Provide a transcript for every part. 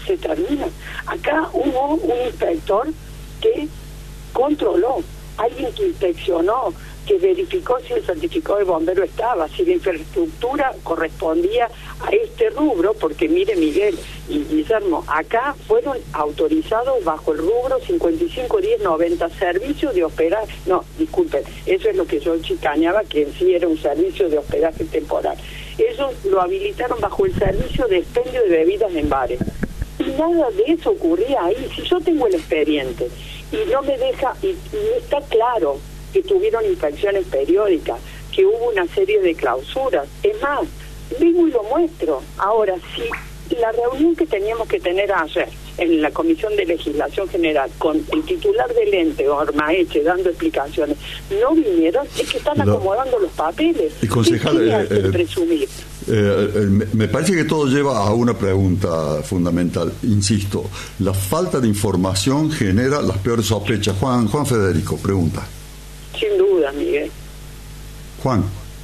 se termina. Acá hubo un inspector que controló, alguien que inspeccionó, que verificó si el certificado de bombero estaba, si la infraestructura correspondía a este rubro, porque mire Miguel y Guillermo, acá fueron autorizados bajo el rubro 551090, servicio de hospedaje, no, disculpen, eso es lo que yo chicaneaba, que en sí era un servicio de hospedaje temporal. Ellos lo habilitaron bajo el servicio de expendio de bebidas en bares. Y nada de eso ocurría ahí. Si yo tengo el expediente y no me deja, y está claro que tuvieron inspecciones periódicas, que hubo una serie de clausuras. Es más, vengo y lo muestro. Ahora, si la reunión que teníamos que tener ayer en la Comisión de Legislación General con el titular del ente, Ormaeche, dando explicaciones, no vinieron, es que están acomodando los papeles. Y concejal, presumir. Me parece que todo lleva a una pregunta fundamental. Insisto, la falta de información genera las peores sospechas. Juan Federico, pregunta. Sin duda, Miguel. Juan.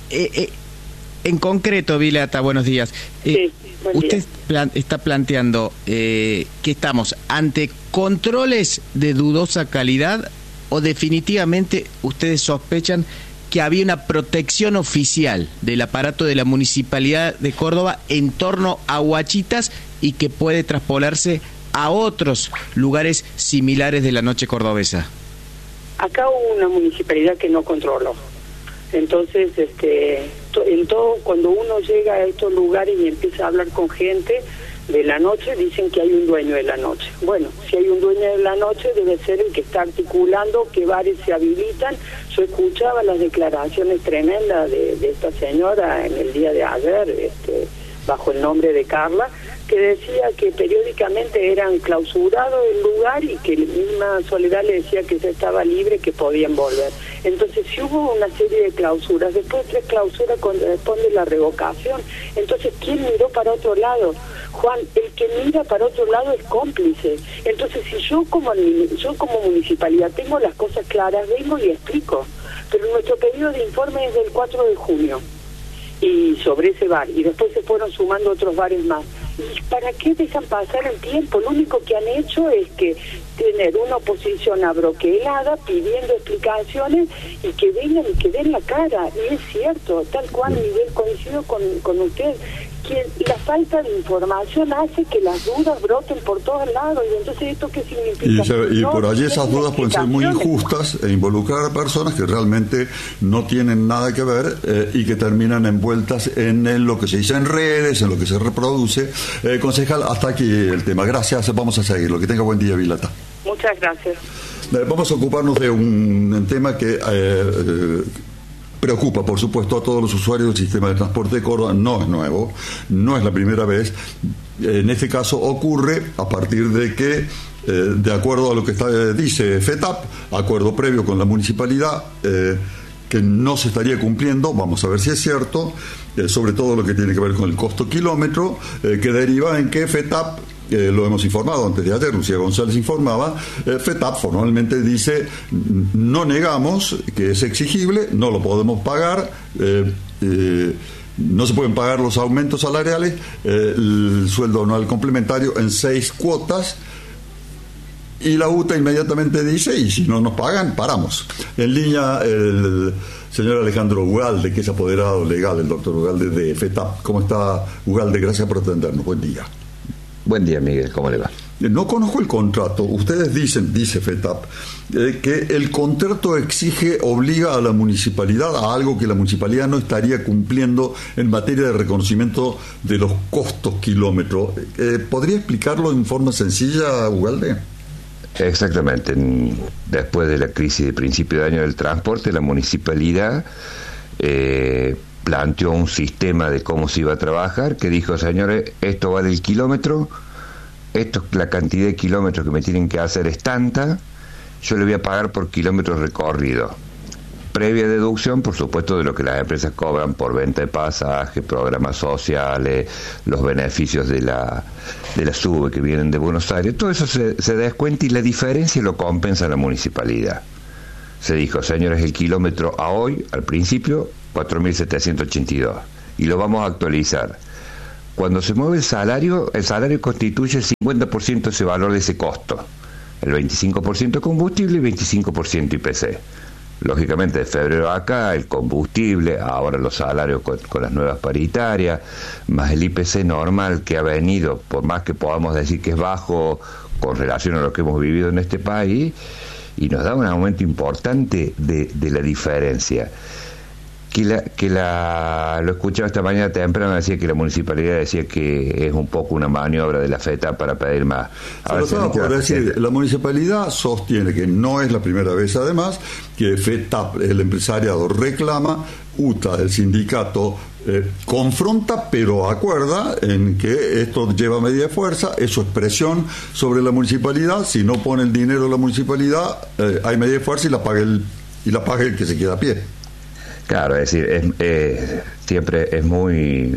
En concreto, Vilata, buenos días. Sí, buen usted día. está planteando que estamos ante controles de dudosa calidad o definitivamente ustedes sospechan que había una protección oficial del aparato de la Municipalidad de Córdoba en torno a Huachitas y que puede traspolarse a otros lugares similares de la noche cordobesa. Acá hubo una municipalidad que no controló. Entonces, en todo, cuando uno llega a estos lugares y empieza a hablar con gente de la noche, dicen que hay un dueño de la noche. Bueno, si hay un dueño de la noche, debe ser el que está articulando que bares se habilitan. Yo escuchaba las declaraciones tremendas de esta señora en el día de ayer, bajo el nombre de Carla, que decía que periódicamente eran clausurados el lugar y que la misma Soledad le decía que ya estaba libre, que podían volver. Entonces, si hubo una serie de clausuras, después de 3 clausuras corresponde la revocación. Entonces, ¿quién miró para otro lado? Juan, el que mira para otro lado es cómplice. Entonces, si yo como municipalidad tengo las cosas claras, vengo y explico. Pero nuestro pedido de informe es del 4 de junio. Y sobre ese bar, y después se fueron sumando otros bares más. ¿Y para qué dejan pasar el tiempo? Lo único que han hecho es que tener una oposición abroquelada pidiendo explicaciones y que vengan y que den la cara. Y es cierto, tal cual, Miguel, coincido con usted, que la falta de información hace que las dudas broten por todos lados. Y entonces, ¿esto qué significa? Y por allí esas dudas pueden ser muy injustas e involucrar a personas que realmente no tienen nada que ver y que terminan envueltas en lo que se dice en redes, en lo que se reproduce. Concejal, hasta aquí el tema. Gracias, vamos a seguirlo. Que tenga buen día, Vilata. Muchas gracias. Vamos a ocuparnos de un tema que preocupa, por supuesto, a todos los usuarios del sistema de transporte de Córdoba. No es nuevo, no es la primera vez. En este caso ocurre a partir de que, de acuerdo a lo que dice FETAP, acuerdo previo con la municipalidad, que no se estaría cumpliendo, vamos a ver si es cierto, sobre todo lo que tiene que ver con el costo kilómetro, que deriva en que FETAP, lo hemos informado antes de ayer, Lucía González informaba, FETAP formalmente dice, no negamos que es exigible, no lo podemos pagar, no se pueden pagar los aumentos salariales, el sueldo anual complementario en 6 cuotas, y la UTA inmediatamente dice, y si no nos pagan, paramos. En línea el señor Alejandro Ugalde, que es apoderado legal, el doctor Ugalde de FETAP. ¿Cómo está, Ugalde? Gracias por atendernos. Buen día. Buen día, Miguel. ¿Cómo le va? No conozco el contrato. Ustedes dicen, dice FETAP, que el contrato obliga a la municipalidad a algo que la municipalidad no estaría cumpliendo en materia de reconocimiento de los costos kilómetros. ¿Podría explicarlo en forma sencilla, Ugalde? Exactamente. Después de la crisis de principio de año del transporte, la municipalidad planteó un sistema de cómo se iba a trabajar, que dijo, señores, esto vale el kilómetro, la cantidad de kilómetros que me tienen que hacer es tanta, yo le voy a pagar por kilómetros recorridos. Previa deducción, por supuesto, de lo que las empresas cobran por venta de pasajes, programas sociales, los beneficios de la SUBE que vienen de Buenos Aires. Todo eso se descuenta y la diferencia lo compensa la municipalidad. Se dijo, señores, el kilómetro a hoy, al principio, 4.782. Y lo vamos a actualizar. cuando se mueve el salario constituye el 50% de ese valor de ese costo. El 25% combustible y 25% IPC. Lógicamente, de febrero acá, el combustible, ahora los salarios con las nuevas paritarias, más el IPC normal que ha venido, por más que podamos decir que es bajo con relación a lo que hemos vivido en este país, y nos da un aumento importante de la diferencia. Lo escuchaba esta mañana temprano, decía que la municipalidad decía que es un poco una maniobra de la FETAP para pedir más. La municipalidad sostiene que no es la primera vez, además, que FETAP, el empresariado, reclama, UTA, el sindicato, confronta, pero acuerda en que esto lleva medida de fuerza, eso es presión sobre la municipalidad. Si no pone el dinero la municipalidad, hay medida de fuerza y la paga el que se queda a pie. Claro, es decir, siempre es muy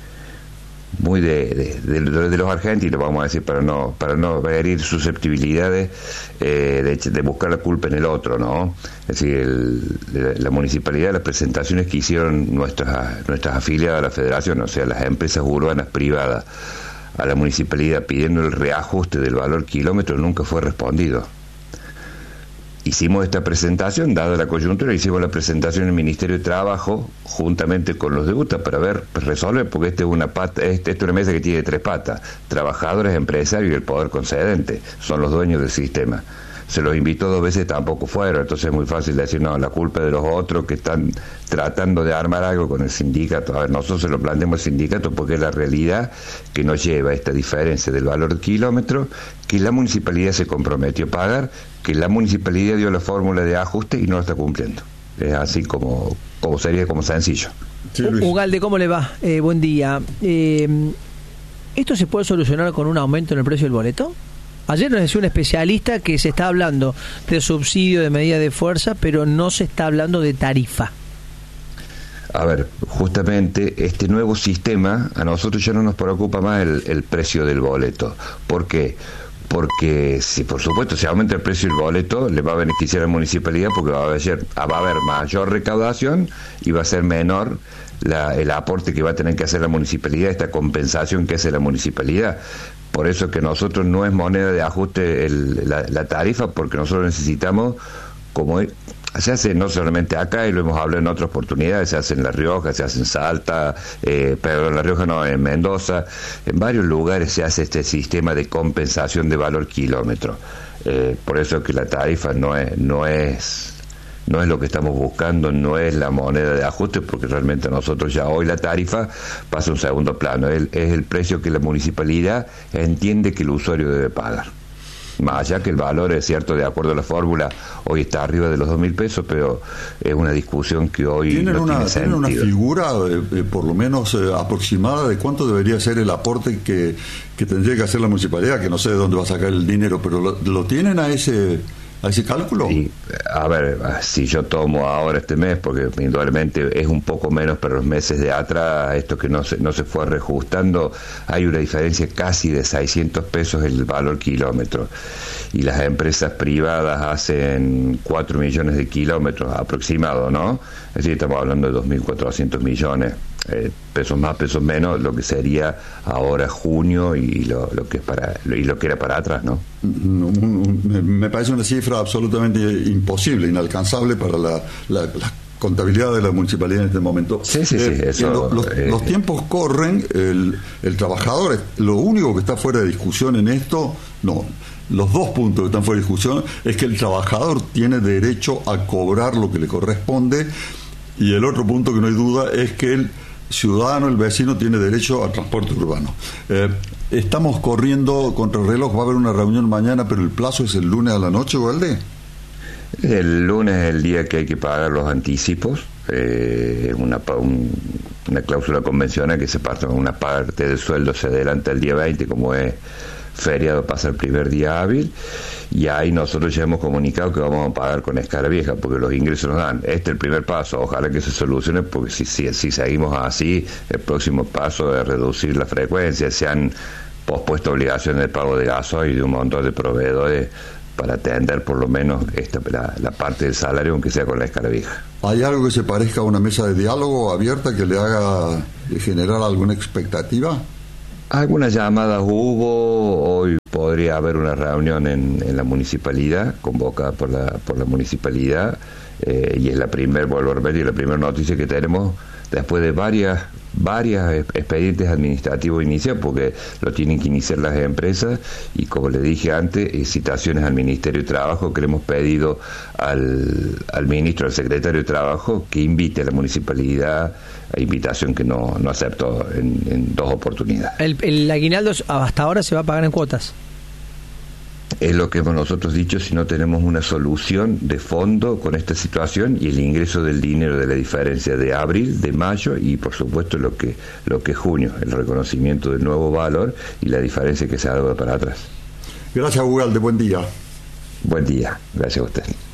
de los argentinos, vamos a decir, para no herir susceptibilidades, de buscar la culpa en el otro, ¿no? Es decir, la municipalidad, las presentaciones que hicieron nuestras afiliadas a la federación, o sea, las empresas urbanas privadas a la municipalidad pidiendo el reajuste del valor kilómetro, nunca fue respondido. Hicimos esta presentación, dada la coyuntura, hicimos la presentación en el Ministerio de Trabajo juntamente con los de UTA para resolver, porque esta es una mesa que tiene 3 patas: trabajadores, empresarios y el poder concedente, son los dueños del sistema. Se los invitó 2 veces, tampoco fueron, entonces es muy fácil decir, no, la culpa es de los otros que están tratando de armar algo con el sindicato. A ver, nosotros se lo planteamos al sindicato porque es la realidad que nos lleva a esta diferencia del valor del kilómetro, que la municipalidad se comprometió a pagar, que la municipalidad dio la fórmula de ajuste y no lo está cumpliendo. Es así como sería como sencillo. Sí, Ugalde, ¿cómo le va? Buen día. ¿Esto se puede solucionar con un aumento en el precio del boleto? Ayer nos decía un especialista que se está hablando de subsidio, de medida de fuerza, pero no se está hablando de tarifa. A ver, justamente este nuevo sistema, a nosotros ya no nos preocupa más el precio del boleto. ¿Por qué? Porque si por supuesto se aumenta el precio del boleto, le va a beneficiar a la municipalidad porque va a haber mayor recaudación y va a ser menor el aporte que va a tener que hacer la municipalidad, esta compensación que hace la municipalidad. Por eso que nosotros no es moneda de ajuste la tarifa, porque nosotros necesitamos, como se hace no solamente acá, y lo hemos hablado en otras oportunidades, se hace en La Rioja, se hace en Salta, pero en La Rioja no, en Mendoza, en varios lugares se hace este sistema de compensación de valor kilómetro. Por eso que la tarifa no es lo que estamos buscando, no es la moneda de ajuste, porque realmente nosotros ya hoy la tarifa pasa a un segundo plano, es el precio que la municipalidad entiende que el usuario debe pagar. Más allá que el valor es cierto, de acuerdo a la fórmula, hoy está arriba de los 2.000 pesos, pero es una discusión que hoy ¿Tienen una figura, por lo menos aproximada, de cuánto debería ser el aporte que tendría que hacer la municipalidad? Que no sé de dónde va a sacar el dinero, pero ¿lo tienen a ese cálculo? Sí, a ver, si yo tomo ahora este mes, porque indudablemente es un poco menos, pero los meses de atrás, esto que no se fue reajustando, hay una diferencia casi de 600 pesos el valor kilómetro. Y las empresas privadas hacen 4 millones de kilómetros aproximado, ¿no? Es decir, estamos hablando de 2.400 millones. Pesos más, pesos menos, lo que sería ahora junio y lo que era para atrás, ¿no? Me parece una cifra absolutamente imposible, inalcanzable para la contabilidad de la municipalidad en este momento. Sí, eso, los tiempos corren, el trabajador, lo único que está fuera de discusión en esto, no. Los 2 puntos que están fuera de discusión es que el trabajador tiene derecho a cobrar lo que le corresponde, y el otro punto que no hay duda es que el ciudadano, el vecino, tiene derecho al transporte urbano. Estamos corriendo contra el reloj, va a haber una reunión mañana, pero el plazo es el lunes a la noche, ¿Ugalde? El lunes es el día que hay que pagar los anticipos, una cláusula convencional que se parte, una parte del sueldo se adelanta el día 20, como es feriado, pasa el primer día hábil, y ahí nosotros ya hemos comunicado que vamos a pagar con escala vieja, porque los ingresos nos dan. Este es el primer paso, ojalá que se solucione, porque si seguimos así, el próximo paso es reducir la frecuencia. Se han pospuesto obligaciones de pago de gasoil y de un montón de proveedores para atender por lo menos la parte del salario, aunque sea con la escala vieja. ¿Hay algo que se parezca a una mesa de diálogo abierta que le haga generar alguna expectativa? Algunas llamadas hubo, hoy podría haber una reunión en la municipalidad, convocada por la municipalidad, y es la primera noticia que tenemos después de varias expedientes administrativos iniciados, porque lo tienen que iniciar las empresas, y como le dije antes, citaciones al Ministerio de Trabajo, que le hemos pedido al ministro, al secretario de Trabajo, que invite a la municipalidad, a invitación que no aceptó en 2 oportunidades. ¿El aguinaldo hasta ahora se va a pagar en cuotas? Es lo que hemos nosotros dicho, si no tenemos una solución de fondo con esta situación y el ingreso del dinero de la diferencia de abril, de mayo y por supuesto lo que es junio, el reconocimiento del nuevo valor y la diferencia que se ha dado para atrás. Gracias, Ugalde, buen día. Buen día, gracias a usted.